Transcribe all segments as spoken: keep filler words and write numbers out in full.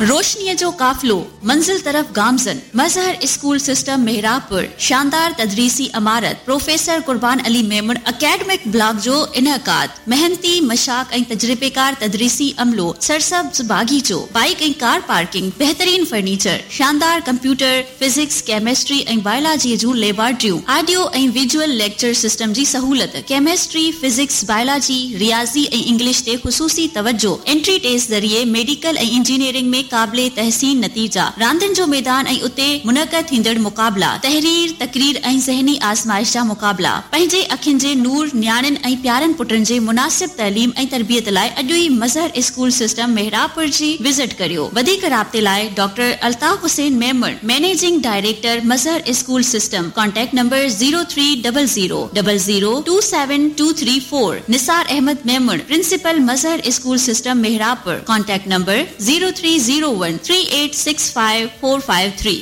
रोशनीअ जो काफ़िलो मंज़िल तरफ़ गामज़न मज़हर स्कूल सिस्टम मेहराबपुर शानदार तदरीसी इमारत प्रोफेसर कुर्बान अली मेमन अकेडमिक ब्लॉक जो इनकाद मेहनती मशाक ऐं तजर्बेकार तदरीसी अमलो सरसब्ज बागीचो बाइक ऐं कार पार्किंग बेहतरीन फर्नीचर शानदार कंप्यूटर फिजिक्स केमिस्ट्री ऐं बायोलॉजी जूं लेबोरेटरियूं ऑडियो ऐं विजुअल लेक्चर सिस्टम जी सहूलत केमिस्ट्री फिजिक्स बायोलॉजी रियाज़ी ऐं इंग्लिश ते ख़ुसूसी तवज्जो एंट्री टेस्ट ज़रिए मेडिकल ऐं इंजीनियरिंग में काबिले तहसीन नतीजा रांदियुनि जो मैदान ऐं उते मुनक़द थींदड़ मुक़ाबला तहरीर तकरीर ऐं ज़हनी आज़माइश जा मुक़ाबला पंहिंजे अखियुनि जे नूर न्याणियुनि ऐं प्यारनि पुटनि जे मुनासिब तइलीम ऐं तरबियत लाइ अॼु ई मज़हर स्कूल सिस्टम मेहराबपुर जी विज़िट करियो वधीक राब्ते लाइ doctor Altaf Hussain Memon managing director Mazhar school system contact number zero three double zero double zero two seven to three four Nisar Ahmad Memon principal Mazhar school system मेहराबपुर contact number zero three zero one three eight six five four five three.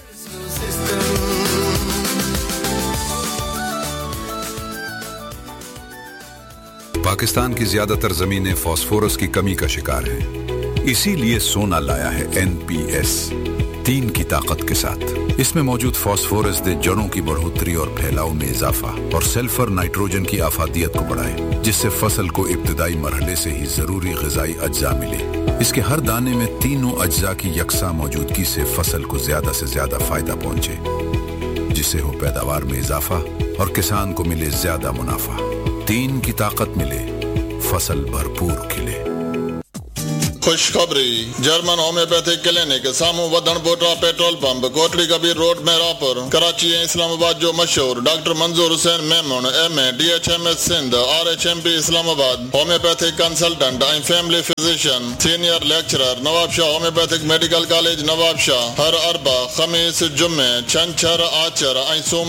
Pakistan की ज्यादातर जमीनें phosphorus की कमी का शिकार हैं। इसीलिए सोना लाया है एन पी एस तीन की ताकत के साथ। इसमें मौजूद फास्फोरस दे जड़ों की बढ़ोतरी और फैलाव में इजाफा और सल्फर नाइट्रोजन की आफादियत को बढ़ाए, जिससे फसल को इब्तिदाई मरहले से ही जरूरी ग़िज़ाई अज्जा मिले। इसके हर दाने में तीनों अज्जा की यकसा मौजूदगी से फसल को ज्यादा से ज्यादा फायदा पहुंचे, जिससे हो पैदावार में इजाफा और किसान को मिले ज्यादा मुनाफा। तीन की ताकत मिले, फसल भरपूर खिले। खुशखबरी जर्मन होम्योपैथिक क्लिनिक सामू वधन बोटा petrol pump Kotli Kabir road Mehrabpur Karachi ऐं इस्लामाबाद जो मशहूर डॉक्टर मंजूर Hussain Memon M A D H M S Sindh R H M P Islamabad homeopathic consultant ऐं family physician senior lecturer Nawab Shah homeopathic medical college Nawab Shah हर अरबा खमीस जुम्मे छंछर आचर ऐं सूमर